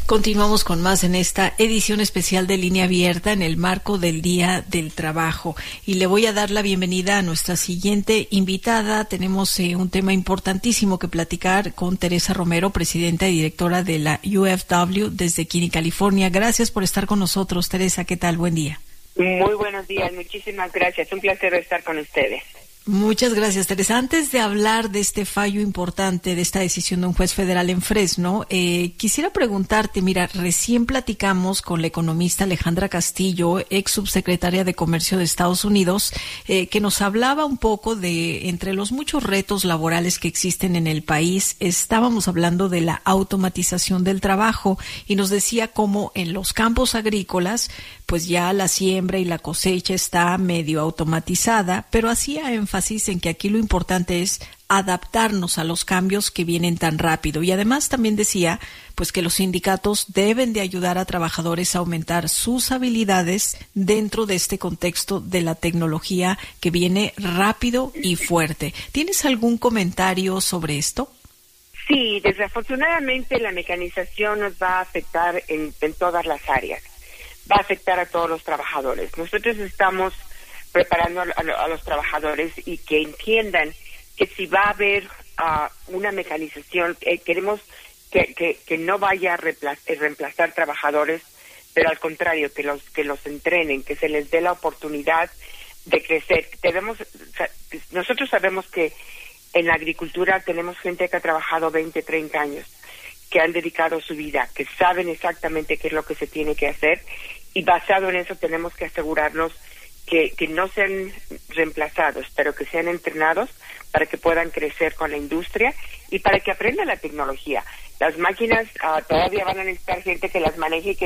Continuamos con más en esta edición especial de Línea Abierta en el marco del Día del Trabajo. Y le voy a dar la bienvenida a nuestra siguiente invitada. Tenemos un tema importantísimo que platicar con Teresa Romero, presidenta y directora de la UFW desde Kinney, California. Gracias por estar con nosotros, Teresa. ¿Qué tal? Buen día. Muy buenos días. Muchísimas gracias. Un placer estar con ustedes. Muchas gracias, Teresa. Antes de hablar de este fallo importante, de esta decisión de un juez federal en Fresno, quisiera preguntarte, mira, recién platicamos con la economista Alejandra Castillo, ex subsecretaria de Comercio de Estados Unidos, que nos hablaba un poco de, entre los muchos retos laborales que existen en el país, estábamos hablando de la automatización del trabajo y nos decía cómo en los campos agrícolas, pues ya la siembra y la cosecha está medio automatizada, pero hacía énfasis en que aquí lo importante es adaptarnos a los cambios que vienen tan rápido. Y además también decía pues que los sindicatos deben de ayudar a trabajadores a aumentar sus habilidades dentro de este contexto de la tecnología que viene rápido y fuerte. ¿Tienes algún comentario sobre esto? Sí, desafortunadamente la mecanización nos va a afectar en todas las áreas. Va a afectar a todos los trabajadores. Nosotros estamos preparando a los trabajadores y que entiendan que si va a haber una mecanización, queremos que no vaya a reemplazar trabajadores, pero al contrario, que los entrenen, que se les dé la oportunidad de crecer. Nosotros sabemos que en la agricultura tenemos gente que ha trabajado 20, 30 años, que han dedicado su vida, que saben exactamente qué es lo que se tiene que hacer, y basado en eso tenemos que asegurarnos que no sean reemplazados, pero que sean entrenados para que puedan crecer con la industria y para que aprendan la tecnología. Las máquinas todavía van a necesitar gente que las maneje y que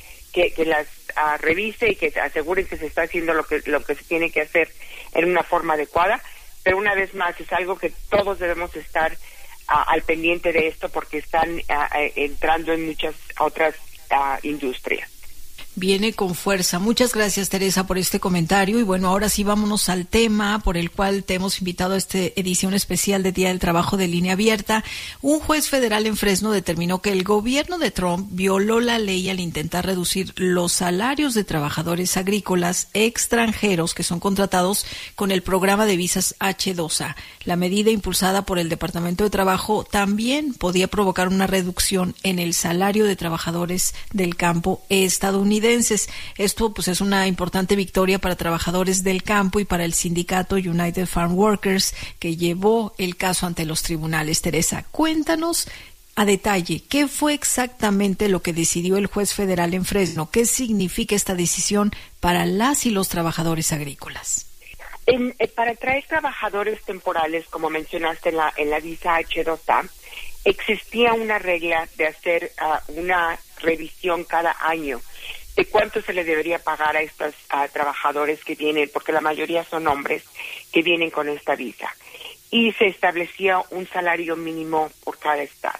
las revise y que aseguren que se está haciendo lo que se tiene que hacer en una forma adecuada, pero una vez más es algo que todos debemos estar al pendiente de esto porque están entrando en muchas otras industrias. Viene con fuerza. Muchas gracias, Teresa, por este comentario. Y bueno, ahora sí vámonos al tema por el cual te hemos invitado a esta edición especial de Día del Trabajo de Línea Abierta. Un juez federal en Fresno determinó que el gobierno de Trump violó la ley al intentar reducir los salarios de trabajadores agrícolas extranjeros que son contratados con el programa de visas H-2A. La medida impulsada por el Departamento de Trabajo también podía provocar una reducción en el salario de trabajadores del campo estadounidense. Esto pues es una importante victoria para trabajadores del campo y para el sindicato United Farm Workers que llevó el caso ante los tribunales. Teresa, cuéntanos a detalle qué fue exactamente lo que decidió el juez federal en Fresno. ¿Qué significa esta decisión para las y los trabajadores agrícolas? Para traer trabajadores temporales, como mencionaste en la visa H-2A, existía una regla de hacer una revisión cada año de cuánto se le debería pagar a estos trabajadores que vienen, porque la mayoría son hombres que vienen con esta visa. Y se establecía un salario mínimo por cada estado.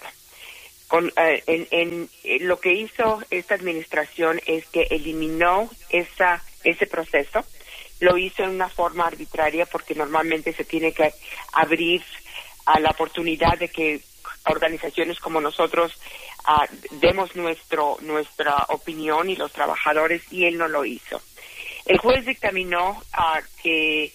Lo que hizo esta administración es que eliminó ese proceso. Lo hizo en una forma arbitraria porque normalmente se tiene que abrir a la oportunidad de que organizaciones como nosotros demos nuestra opinión y los trabajadores, y él no lo hizo. El juez dictaminó que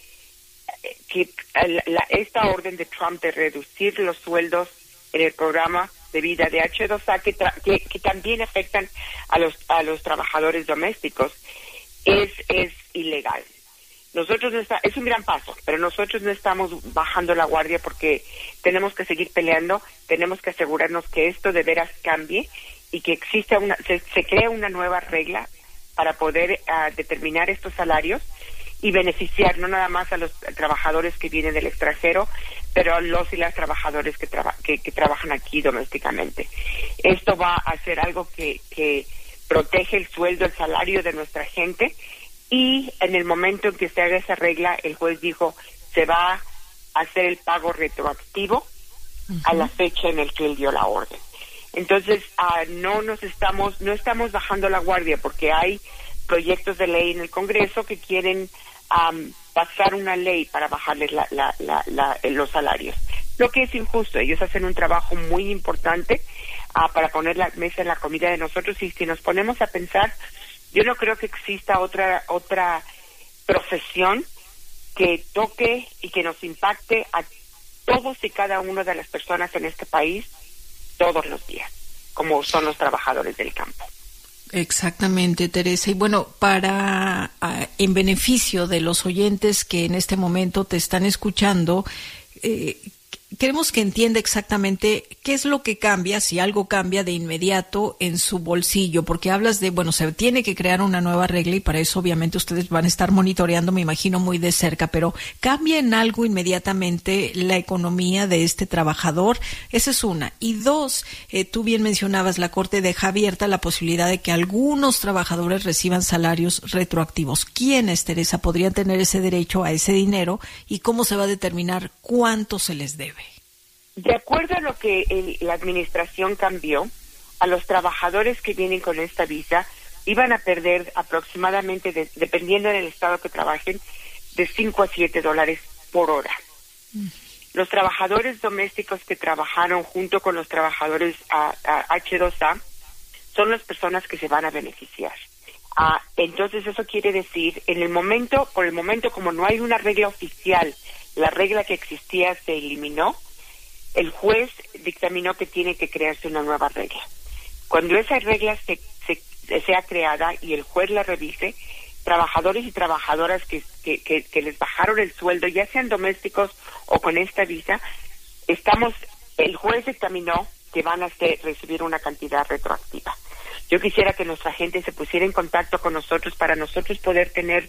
esta orden de Trump de reducir los sueldos en el programa de vida de H-2A que también afectan a los trabajadores domésticos es ilegal. Nosotros es un gran paso, pero nosotros no estamos bajando la guardia porque tenemos que seguir peleando, tenemos que asegurarnos que esto de veras cambie y que exista se crea una nueva regla para poder determinar estos salarios y beneficiar no nada más a los trabajadores que vienen del extranjero, pero a los y las trabajadores que trabajan aquí domésticamente. Esto va a ser algo que protege el sueldo, el salario de nuestra gente. Y en el momento en que se haga esa regla, el juez dijo, se va a hacer el pago retroactivo a la fecha en el que él dio la orden. Entonces, no estamos bajando la guardia porque hay proyectos de ley en el Congreso que quieren pasar una ley para bajarles los salarios. lo que es injusto. Ellos hacen un trabajo muy importante para poner la mesa en la comida de nosotros, y si nos ponemos a pensar, yo no creo que exista otra profesión que toque y que nos impacte a todos y cada una de las personas en este país todos los días, como son los trabajadores del campo. Exactamente, Teresa. Y bueno, en beneficio de los oyentes que en este momento te están escuchando, queremos que entienda exactamente qué es lo que cambia, si algo cambia de inmediato en su bolsillo, porque hablas de, bueno, se tiene que crear una nueva regla y para eso obviamente ustedes van a estar monitoreando, me imagino, muy de cerca, pero ¿cambia en algo inmediatamente la economía de este trabajador? Esa es una. Y dos, tú bien mencionabas, la Corte deja abierta la posibilidad de que algunos trabajadores reciban salarios retroactivos. ¿Quiénes, Teresa, podrían tener ese derecho a ese dinero y cómo se va a determinar cuánto se les debe? De acuerdo a lo que la administración cambió, a los trabajadores que vienen con esta visa iban a perder aproximadamente, dependiendo del estado que trabajen, de $5 a $7 por hora. Los trabajadores domésticos que trabajaron junto con los trabajadores H2A son las personas que se van a beneficiar. Entonces eso quiere decir, por el momento, como no hay una regla oficial, la regla que existía se eliminó. El juez dictaminó que tiene que crearse una nueva regla. Cuando esa regla sea creada y el juez la revise, trabajadores y trabajadoras que les bajaron el sueldo, ya sean domésticos o con esta visa, el juez dictaminó que van a recibir una cantidad retroactiva. Yo quisiera que nuestra gente se pusiera en contacto con nosotros para nosotros poder tener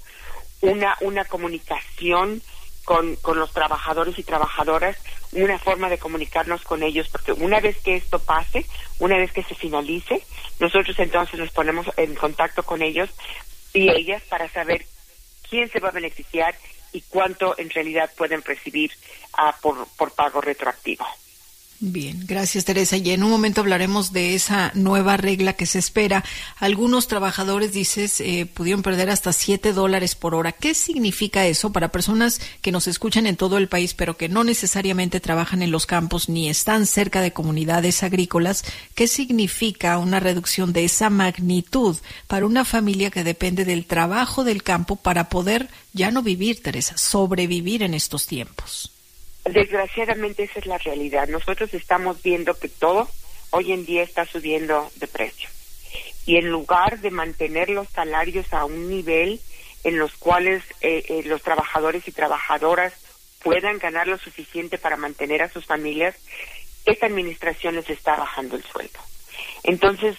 una comunicación con los trabajadores y trabajadoras, una forma de comunicarnos con ellos, porque una vez que esto pase, una vez que se finalice, nosotros entonces nos ponemos en contacto con ellos y ellas para saber quién se va a beneficiar y cuánto en realidad pueden recibir por pago retroactivo. Bien, gracias, Teresa. Y en un momento hablaremos de esa nueva regla que se espera. Algunos trabajadores, dices, pudieron perder hasta $7 por hora. ¿Qué significa eso para personas que nos escuchan en todo el país, pero que no necesariamente trabajan en los campos ni están cerca de comunidades agrícolas? ¿Qué significa una reducción de esa magnitud para una familia que depende del trabajo del campo para poder ya no vivir, Teresa, sobrevivir en estos tiempos? Desgraciadamente esa es la realidad. Nosotros estamos viendo que todo hoy en día está subiendo de precio. Y en lugar de mantener los salarios a un nivel en los cuales los trabajadores y trabajadoras puedan ganar lo suficiente para mantener a sus familias, esta administración les está bajando el sueldo. Entonces,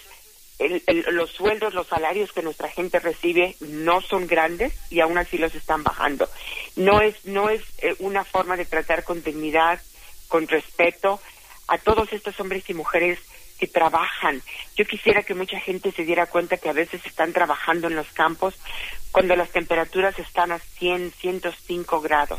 los sueldos, los salarios que nuestra gente recibe no son grandes y aún así los están bajando. No es una forma de tratar con dignidad, con respeto a todos estos hombres y mujeres que trabajan. Yo quisiera que mucha gente se diera cuenta que a veces están trabajando en los campos cuando las temperaturas están a 100, 105 grados.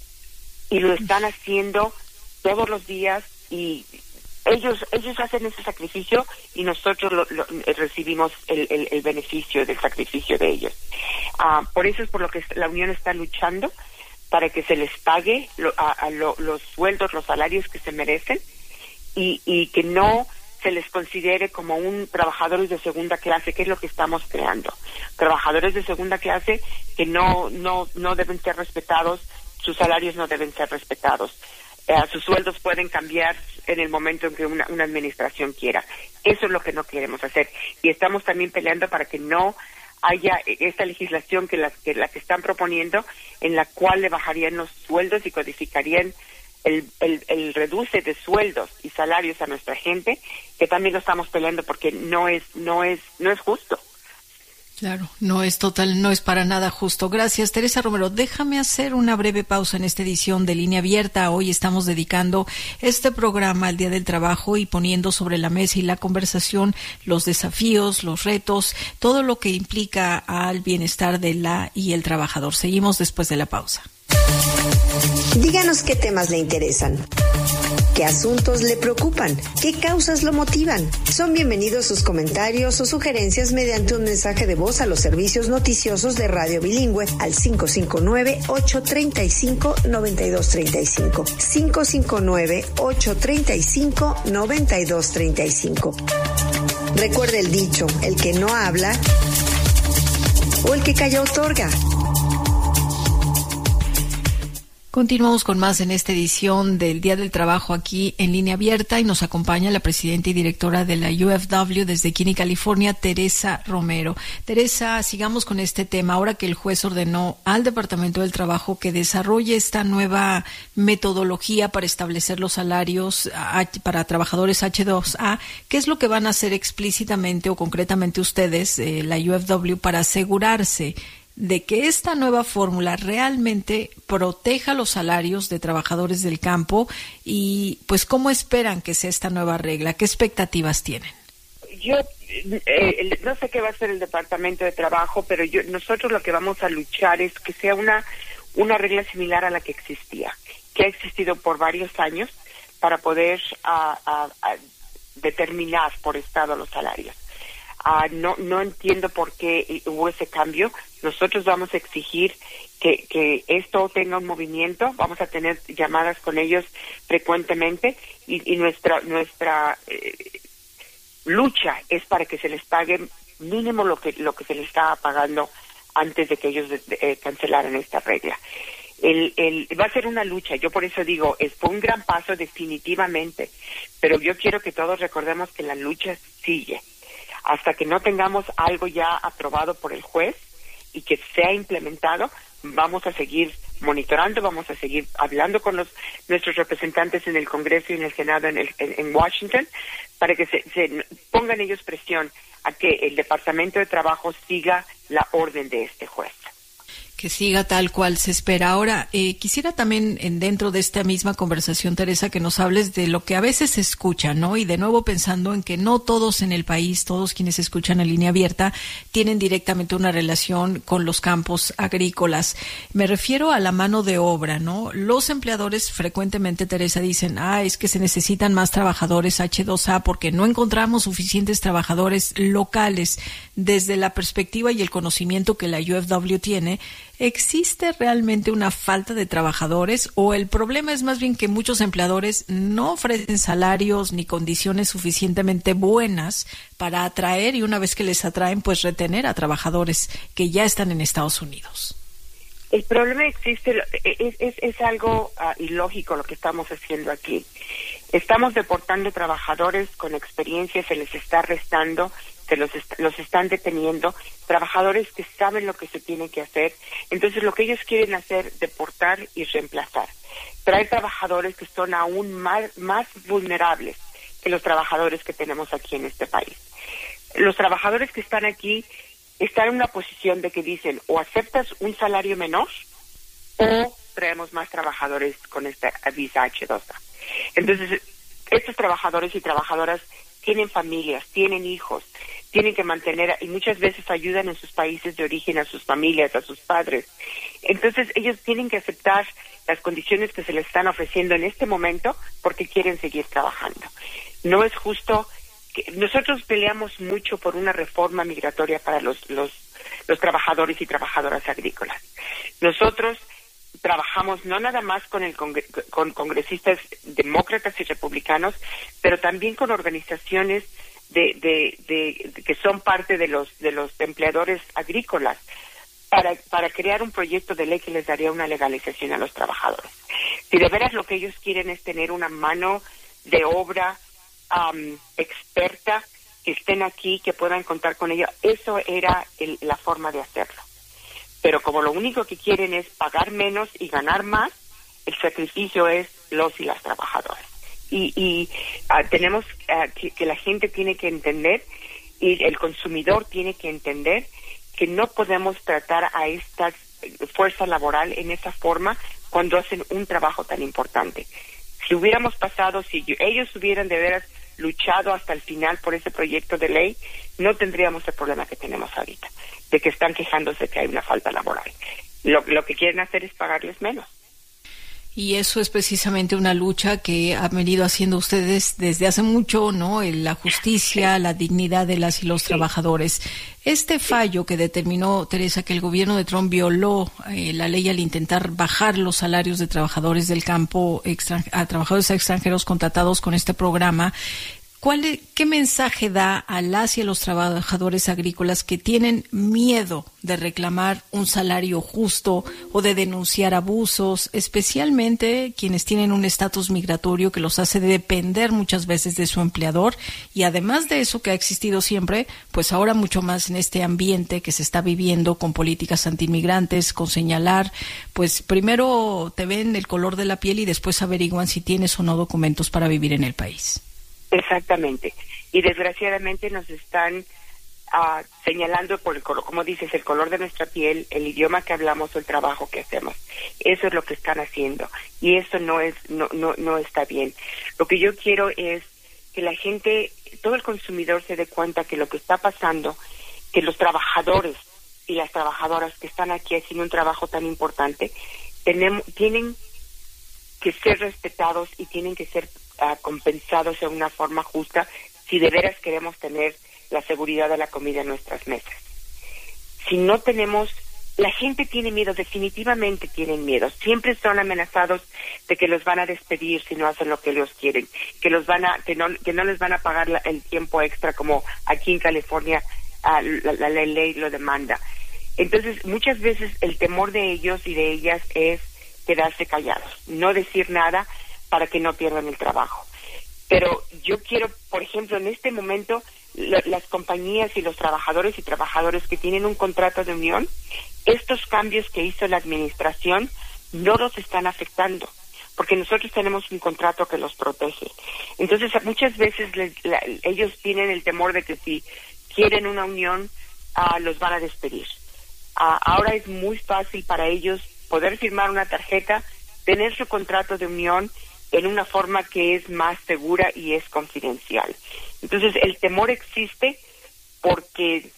Y lo están haciendo todos los días y ellos hacen ese sacrificio y nosotros recibimos el beneficio del sacrificio de ellos. Por eso es por lo que la Unión está luchando para que se les pague los sueldos, los salarios que se merecen y que no se les considere como trabajadores de segunda clase, que es lo que estamos creando. Trabajadores de segunda clase que no deben ser respetados, sus salarios no deben ser respetados. Sus sueldos pueden cambiar en el momento en que una administración quiera. Eso es lo que no queremos hacer. Y estamos también peleando para que no haya esta legislación que la que están proponiendo, en la cual le bajarían los sueldos y codificarían el reduce de sueldos y salarios a nuestra gente, que también lo estamos peleando porque no es justo. Claro, no es para nada justo. Gracias, Teresa Romero. Déjame hacer una breve pausa en esta edición de Línea Abierta. Hoy estamos dedicando este programa al Día del Trabajo y poniendo sobre la mesa y la conversación los desafíos, los retos, todo lo que implica al bienestar de la y el trabajador. Seguimos después de la pausa. Díganos qué temas le interesan. ¿Qué asuntos le preocupan? ¿Qué causas lo motivan? Son bienvenidos sus comentarios o sugerencias mediante un mensaje de voz a los servicios noticiosos de Radio Bilingüe al 559-835-9235. 559-835-9235. Recuerde el dicho, el que no habla o el que calla otorga. Continuamos con más en esta edición del Día del Trabajo aquí en Línea Abierta y nos acompaña la presidenta y directora de la UFW desde Kinney, California, Teresa Romero. Teresa, sigamos con este tema. Ahora que el juez ordenó al Departamento del Trabajo que desarrolle esta nueva metodología para establecer los salarios para trabajadores H2A, ¿qué es lo que van a hacer explícitamente o concretamente ustedes, la UFW, para asegurarse de que esta nueva fórmula realmente proteja los salarios de trabajadores del campo y pues cómo esperan que sea esta nueva regla? ¿Qué expectativas tienen? Yo no sé qué va a hacer el Departamento de Trabajo, pero nosotros lo que vamos a luchar es que sea una regla similar a la que existía, que ha existido por varios años para poder determinar por estado los salarios. No entiendo por qué hubo ese cambio. Nosotros vamos a exigir que esto tenga un movimiento. Vamos a tener llamadas con ellos frecuentemente y nuestra lucha es para que se les pague mínimo lo que se les estaba pagando antes de que ellos cancelaran esta regla. Va a ser una lucha. Yo por eso digo, fue un gran paso definitivamente, pero yo quiero que todos recordemos que la lucha sigue. Hasta que no tengamos algo ya aprobado por el juez y que sea implementado, vamos a seguir monitorando, vamos a seguir hablando con nuestros representantes en el Congreso y en el Senado en Washington para que se pongan ellos presión a que el Departamento de Trabajo siga la orden de este juez. Que siga tal cual se espera. Ahora, quisiera también, dentro de esta misma conversación, Teresa, que nos hables de lo que a veces se escucha, ¿no? Y de nuevo pensando en que no todos en el país, todos quienes escuchan en Línea Abierta, tienen directamente una relación con los campos agrícolas. Me refiero a la mano de obra, ¿no? Los empleadores frecuentemente, Teresa, dicen, es que se necesitan más trabajadores H2A porque no encontramos suficientes trabajadores locales. Desde la perspectiva y el conocimiento que la UFW tiene, ¿existe realmente una falta de trabajadores o el problema es más bien que muchos empleadores no ofrecen salarios ni condiciones suficientemente buenas para atraer y una vez que les atraen, pues retener a trabajadores que ya están en Estados Unidos? El problema existe, es algo ilógico lo que estamos haciendo aquí. Estamos deportando trabajadores con experiencia, se les está restando, los están deteniendo, trabajadores que saben lo que se tiene que hacer. Entonces lo que ellos quieren hacer, deportar y reemplazar. Traer trabajadores que son aún más vulnerables que los trabajadores que tenemos aquí en este país. Los trabajadores que están aquí están en una posición de que dicen o aceptas un salario menor o traemos más trabajadores con esta visa H2A. Entonces, estos trabajadores y trabajadoras tienen familias, tienen hijos, tienen que mantener y muchas veces ayudan en sus países de origen a sus familias, a sus padres. Entonces, ellos tienen que aceptar las condiciones que se les están ofreciendo en este momento porque quieren seguir trabajando. No es justo. Nosotros peleamos mucho por una reforma migratoria para los trabajadores y trabajadoras agrícolas. Nosotros trabajamos no nada más con congresistas demócratas y republicanos, pero también con organizaciones que son parte de los empleadores agrícolas para crear un proyecto de ley que les daría una legalización a los trabajadores. Si de veras lo que ellos quieren es tener una mano de obra experta, que estén aquí, que puedan contar con ella, eso era la forma de hacerlo. Pero como lo único que quieren es pagar menos y ganar más, el sacrificio es los y las trabajadoras. Y tenemos que la gente tiene que entender y el consumidor tiene que entender que no podemos tratar a esta fuerza laboral en esa forma cuando hacen un trabajo tan importante. Si hubiéramos pasado, si ellos hubieran de veras luchado hasta el final por ese proyecto de ley, no tendríamos el problema que tenemos ahorita, de que están quejándose que hay una falta laboral. Lo que quieren hacer es pagarles menos. Y eso es precisamente una lucha que han venido haciendo ustedes desde hace mucho, ¿no? La justicia, la dignidad de las y los trabajadores. Este fallo que determinó, Teresa, que el gobierno de Trump violó la ley al intentar bajar los salarios de trabajadores del campo a trabajadores extranjeros contratados con este programa, ¿qué mensaje da a las y a los trabajadores agrícolas que tienen miedo de reclamar un salario justo o de denunciar abusos, especialmente quienes tienen un estatus migratorio que los hace depender muchas veces de su empleador? Y además de eso que ha existido siempre, pues ahora mucho más en este ambiente que se está viviendo con políticas antiinmigrantes, con señalar, pues primero te ven el color de la piel y después averiguan si tienes o no documentos para vivir en el país. Exactamente. Y desgraciadamente nos están señalando por como dices, el color de nuestra piel, el idioma que hablamos o el trabajo que hacemos. Eso es lo que están haciendo. Y eso no está bien. Lo que yo quiero es que la gente, todo el consumidor se dé cuenta que lo que está pasando, que los trabajadores y las trabajadoras que están aquí haciendo un trabajo tan importante, tienen que ser respetados y tienen que ser compensados de una forma justa si de veras queremos tener la seguridad de la comida en nuestras mesas. Si no tenemos, la gente tiene miedo, definitivamente tienen miedo, siempre son amenazados de que los van a despedir si no hacen lo que ellos quieren, que no les van a pagar el tiempo extra como aquí en California la ley lo demanda. Entonces muchas veces el temor de ellos y de ellas es quedarse callados, no decir nada para que no pierdan el trabajo. Pero yo quiero, por ejemplo, en este momento, las compañías y los trabajadores y trabajadoras que tienen un contrato de unión, estos cambios que hizo la administración no los están afectando, porque nosotros tenemos un contrato que los protege. Entonces, muchas veces ellos tienen el temor de que si quieren una unión, los van a despedir. Ahora es muy fácil para ellos poder firmar una tarjeta, tener su contrato de unión en una forma que es más segura y es confidencial. Entonces, el temor existe porque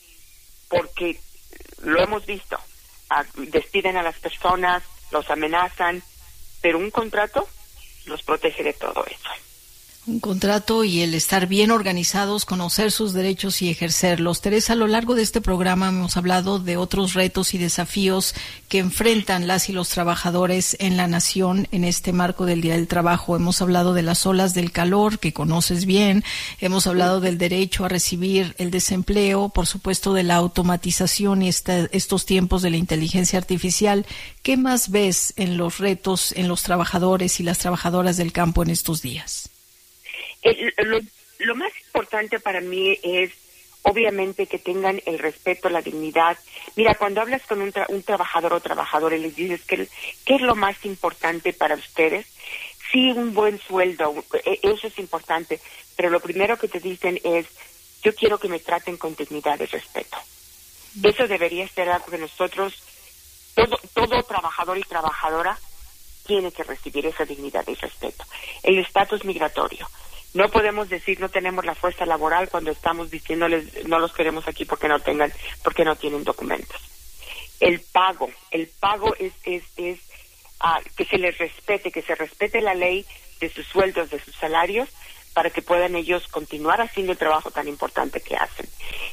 lo hemos visto. Despiden a las personas, los amenazan, pero un contrato los protege de todo eso. Un contrato y el estar bien organizados, conocer sus derechos y ejercerlos. Teresa, a lo largo de este programa hemos hablado de otros retos y desafíos que enfrentan las y los trabajadores en la nación en este marco del Día del Trabajo. Hemos hablado de las olas del calor, que conoces bien. Hemos hablado del derecho a recibir el desempleo, por supuesto de la automatización y estos tiempos de la inteligencia artificial. ¿Qué más ves en los retos en los trabajadores y las trabajadoras del campo en estos días? Lo más importante para mí es, obviamente, que tengan el respeto, la dignidad. Mira, cuando hablas con un trabajador o trabajadora y les dices ¿qué es lo más importante para ustedes? Sí, un buen sueldo, eso es importante, pero lo primero que te dicen es, yo quiero que me traten con dignidad y respeto. Eso debería ser algo que nosotros, todo trabajador y trabajadora tiene que recibir esa dignidad y respeto. El estatus migratorio. No podemos decir no tenemos la fuerza laboral cuando estamos diciéndoles no los queremos aquí porque no tienen documentos. El pago es que se les respete, que se respete la ley de sus sueldos, de sus salarios, para que puedan ellos continuar haciendo el trabajo tan importante que hacen.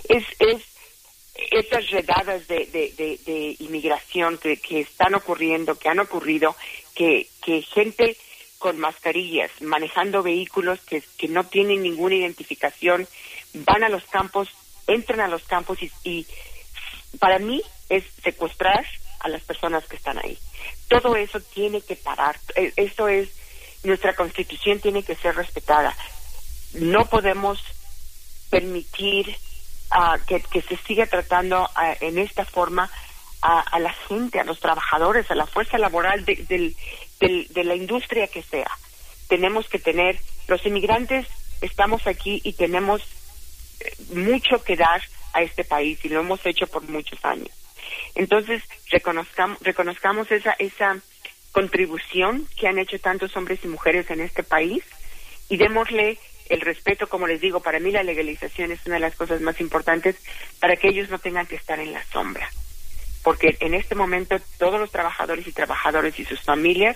Esas redadas de inmigración que están ocurriendo, que han ocurrido, que gente con mascarillas, manejando vehículos que no tienen ninguna identificación, van a los campos, entran a los campos y para mí es secuestrar a las personas que están ahí. Todo eso tiene que parar. Esto es, nuestra Constitución tiene que ser respetada. No podemos permitir que se siga tratando en esta forma a la gente, a los trabajadores, a la fuerza laboral de la industria que sea. Tenemos que tener, los inmigrantes estamos aquí y tenemos mucho que dar a este país y lo hemos hecho por muchos años. Entonces, reconozcamos esa contribución que han hecho tantos hombres y mujeres en este país y démosle el respeto. Como les digo, para mí la legalización es una de las cosas más importantes para que ellos no tengan que estar en la sombra. Porque en este momento todos los trabajadores y trabajadoras y sus familias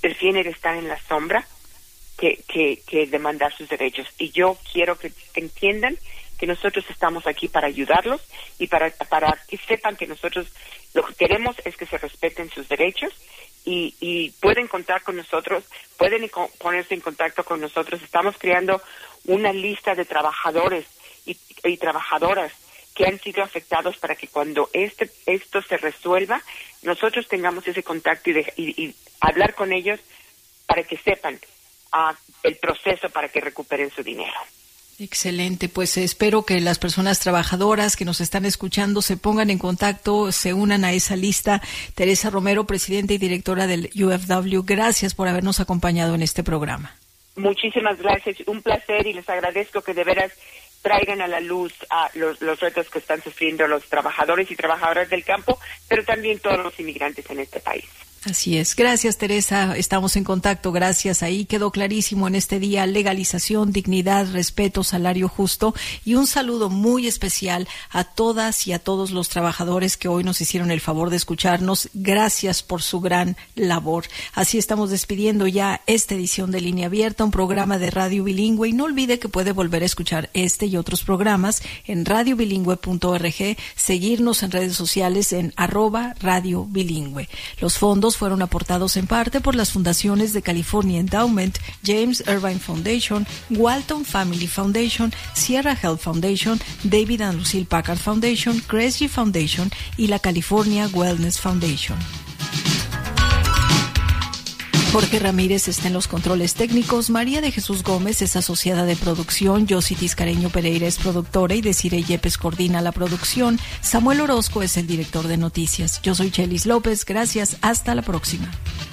prefieren estar en la sombra que demandar sus derechos. Y yo quiero que entiendan que nosotros estamos aquí para ayudarlos y para que sepan que nosotros lo que queremos es que se respeten sus derechos y pueden contar con nosotros, pueden ponerse en contacto con nosotros. Estamos creando una lista de trabajadores y trabajadoras que han sido afectados para que cuando esto se resuelva, nosotros tengamos ese contacto y hablar con ellos para que sepan el proceso para que recuperen su dinero. Excelente, pues espero que las personas trabajadoras que nos están escuchando se pongan en contacto, se unan a esa lista. Teresa Romero, presidenta y directora del UFW, gracias por habernos acompañado en este programa. Muchísimas gracias, un placer, y les agradezco que de veras traigan a la luz a los retos que están sufriendo los trabajadores y trabajadoras del campo, pero también todos los inmigrantes en este país. Así es. Gracias, Teresa. Estamos en contacto. Gracias. Ahí quedó clarísimo en este día: legalización, dignidad, respeto, salario justo, y un saludo muy especial a todas y a todos los trabajadores que hoy nos hicieron el favor de escucharnos. Gracias por su gran labor. Así estamos despidiendo ya esta edición de Línea Abierta, un programa de Radio Bilingüe, y no olvide que puede volver a escuchar este y otros programas en radiobilingüe.org, seguirnos en redes sociales en @Radio Bilingüe. Los fondos fueron aportados en parte por las fundaciones de California Endowment, James Irvine Foundation, Walton Family Foundation, Sierra Health Foundation, David and Lucille Packard Foundation, Cresci Foundation y la California Wellness Foundation. Jorge Ramírez está en los controles técnicos, María de Jesús Gómez es asociada de producción, Yossi Tiscareño Pereira es productora y Desiree Yepes coordina la producción, Samuel Orozco es el director de noticias. Yo soy Chelis López, gracias, hasta la próxima.